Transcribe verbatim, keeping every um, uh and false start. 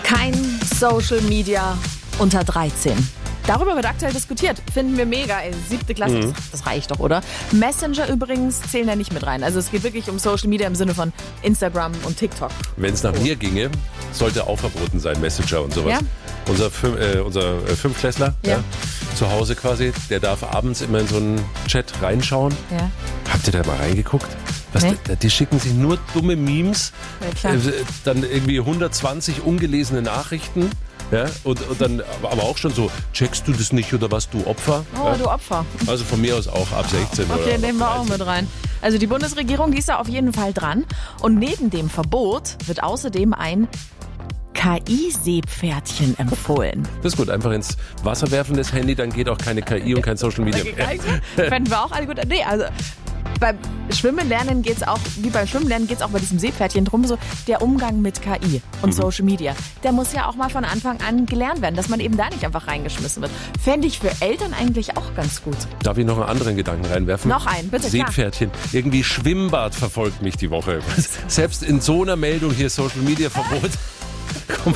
Kein Social Media unter dreizehn. Darüber wird aktuell diskutiert. Finden wir mega. Ey, siebte Klasse, mhm. das, das reicht doch, oder? Messenger übrigens zählen da nicht mit rein. Also es geht wirklich um Social Media im Sinne von Instagram und TikTok. Wenn es nach oh. mir ginge, sollte auch verboten sein, Messenger und sowas. Ja? Unser, Fün- äh, unser äh, Fünftklässler, ja. Ja, zu Hause quasi, der darf abends immer in so einen Chat reinschauen. Ja. Habt ihr da mal reingeguckt? Was, nee. die, die schicken sich nur dumme Memes, ja, äh, dann irgendwie hundertzwanzig ungelesene Nachrichten. Ja, und, und dann aber auch schon so, checkst du das nicht oder was, du Opfer? Oh, ja? du Opfer. Also von mir aus auch ab sechzehn. Okay, oder nehmen wir auch mit rein. Also die Bundesregierung, die ist da auf jeden Fall dran. Und neben dem Verbot wird außerdem ein K I-Seepferdchen empfohlen. Das ist gut, einfach ins Wasser werfen das Handy, dann geht auch keine K I und kein Social Media mehr. Fänden wir auch alle gut. Nee, also beim Schwimmen lernen geht's auch, wie beim Schwimmen lernen geht's auch bei diesem Seepferdchen drum, so der Umgang mit K I und mhm. Social Media. Der muss ja auch mal von Anfang an gelernt werden, dass man eben da nicht einfach reingeschmissen wird. Fände ich für Eltern eigentlich auch ganz gut. Darf ich noch einen anderen Gedanken reinwerfen? Noch einen, bitte. Seepferdchen. Klar. Irgendwie Schwimmbad verfolgt mich die Woche. Selbst in so einer Meldung hier Social Media Verbot. Kommt